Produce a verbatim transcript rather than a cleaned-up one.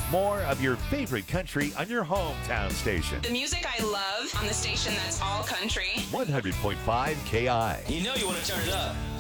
More of your favorite country on your hometown station. The music I love on the station that's all country. one hundred point five K I. You know you want to turn it up.